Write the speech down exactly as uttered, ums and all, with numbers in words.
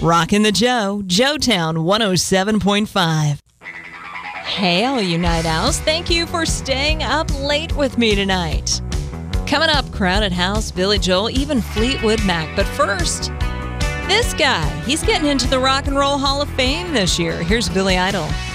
Rockin' the Joe, Joetown one oh seven point five. Hey, all you night owls. Thank you for staying up late with me tonight. Coming up, Crowded House, Billy Joel, even Fleetwood Mac. But first, this guy. He's getting into the Rock and Roll Hall of Fame this year. Here's Billy Idol.